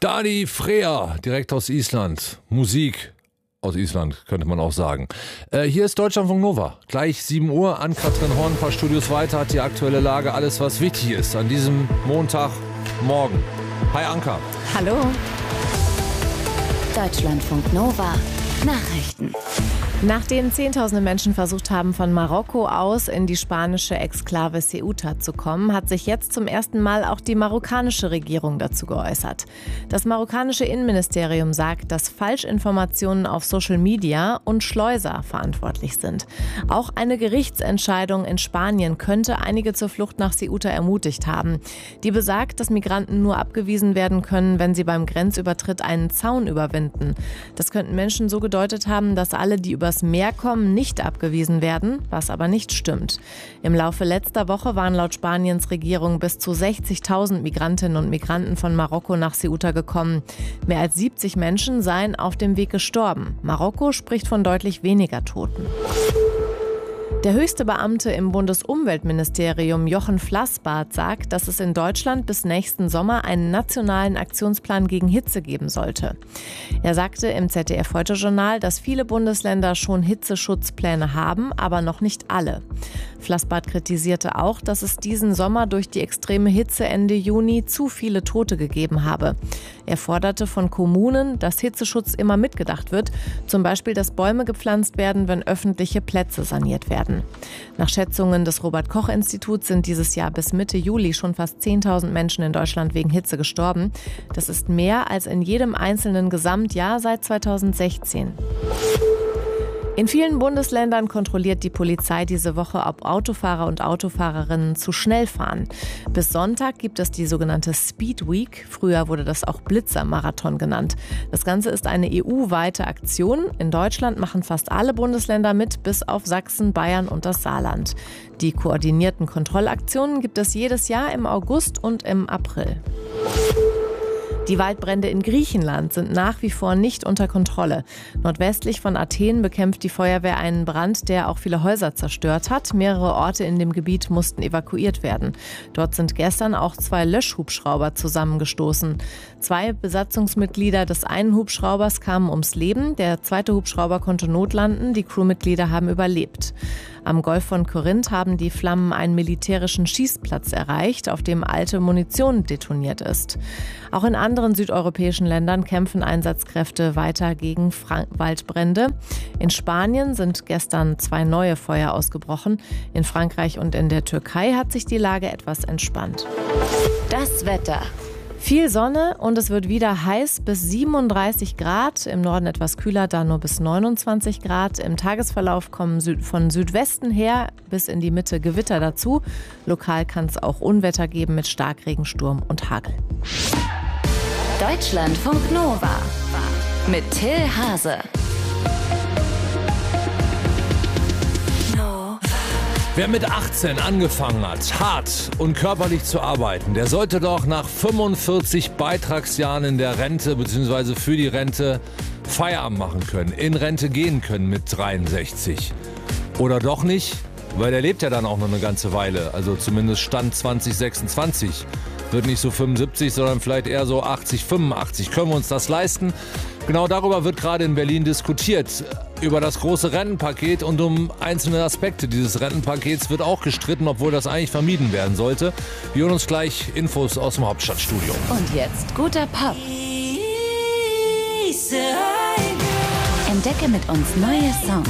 Dani Freer, direkt aus Island. Musik aus Island, könnte man auch sagen. Hier ist Deutschlandfunk Nova. Gleich 7 Uhr. Ann-Kathrin Horn, ein paar Studios weiter, hat die aktuelle Lage. Alles, was wichtig ist an diesem Montagmorgen. Hi Anka. Hallo. Deutschlandfunk Nova. Nachrichten. Nachdem Zehntausende Menschen versucht haben, von Marokko aus in die spanische Exklave Ceuta zu kommen, hat sich jetzt zum ersten Mal auch die marokkanische Regierung dazu geäußert. Das marokkanische Innenministerium sagt, dass Falschinformationen auf Social Media und Schleuser verantwortlich sind. Auch eine Gerichtsentscheidung in Spanien könnte einige zur Flucht nach Ceuta ermutigt haben. Die besagt, dass Migranten nur abgewiesen werden können, wenn sie beim Grenzübertritt einen Zaun überwinden. Das könnten Menschen so gedeutet haben, dass alle, die übers Meer kommen, nicht abgewiesen werden, was aber nicht stimmt. Im Laufe letzter Woche waren laut Spaniens Regierung bis zu 60.000 Migrantinnen und Migranten von Marokko nach Ceuta gekommen. Mehr als 70 Menschen seien auf dem Weg gestorben. Marokko spricht von deutlich weniger Toten. Der höchste Beamte im Bundesumweltministerium, Jochen Flassbart, sagt, dass es in Deutschland bis nächsten Sommer einen nationalen Aktionsplan gegen Hitze geben sollte. Er sagte im ZDF-Heute-Journal, dass viele Bundesländer schon Hitzeschutzpläne haben, aber noch nicht alle. Flassbart kritisierte auch, dass es diesen Sommer durch die extreme Hitze Ende Juni zu viele Tote gegeben habe. Er forderte von Kommunen, dass Hitzeschutz immer mitgedacht wird, zum Beispiel, dass Bäume gepflanzt werden, wenn öffentliche Plätze saniert werden. Nach Schätzungen des Robert-Koch-Instituts sind dieses Jahr bis Mitte Juli schon fast 10.000 Menschen in Deutschland wegen Hitze gestorben. Das ist mehr als in jedem einzelnen Gesamtjahr seit 2016. In vielen Bundesländern kontrolliert die Polizei diese Woche, ob Autofahrer und Autofahrerinnen zu schnell fahren. Bis Sonntag gibt es die sogenannte Speed Week. Früher wurde das auch Blitzermarathon genannt. Das Ganze ist eine EU-weite Aktion. In Deutschland machen fast alle Bundesländer mit, bis auf Sachsen, Bayern und das Saarland. Die koordinierten Kontrollaktionen gibt es jedes Jahr im August und im April. Die Waldbrände in Griechenland sind nach wie vor nicht unter Kontrolle. Nordwestlich von Athen bekämpft die Feuerwehr einen Brand, der auch viele Häuser zerstört hat. Mehrere Orte in dem Gebiet mussten evakuiert werden. Dort sind gestern auch 2 Löschhubschrauber zusammengestoßen. 2 Besatzungsmitglieder des einen Hubschraubers kamen ums Leben. Der zweite Hubschrauber konnte notlanden. Die Crewmitglieder haben überlebt. Am Golf von Korinth haben die Flammen einen militärischen Schießplatz erreicht, auf dem alte Munition detoniert ist. Auch in anderen südeuropäischen Ländern kämpfen Einsatzkräfte weiter gegen Waldbrände. In Spanien sind gestern 2 neue Feuer ausgebrochen. In Frankreich und in der Türkei hat sich die Lage etwas entspannt. Das Wetter. Viel Sonne und es wird wieder heiß bis 37 Grad. Im Norden etwas kühler, da nur bis 29 Grad. Im Tagesverlauf kommen von Südwesten her bis in die Mitte Gewitter dazu. Lokal kann es auch Unwetter geben mit Starkregen, Sturm und Hagel. Deutschlandfunk Nova mit Till Hase. Wer mit 18 angefangen hat, hart und körperlich zu arbeiten, der sollte doch nach 45 Beitragsjahren in der Rente bzw. für die Rente Feierabend machen können, in Rente gehen können mit 63. Oder doch nicht? Weil der lebt ja dann auch noch eine ganze Weile, also zumindest Stand 2026. Wird nicht so 75, sondern vielleicht eher so 80, 85. Können wir uns das leisten? Genau darüber wird gerade in Berlin diskutiert. Über das große Rentenpaket und um einzelne Aspekte dieses Rentenpakets wird auch gestritten, obwohl das eigentlich vermieden werden sollte. Wir hören uns gleich Infos aus dem Hauptstadtstudio. Und jetzt guter Pop. Entdecke mit uns neue Songs.